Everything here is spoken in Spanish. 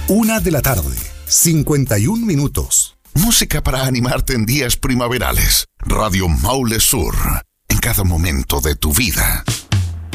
1:00 p.m, 51 minutos. Música para animarte en días primaverales. Radio Maule Sur. En cada momento de tu vida.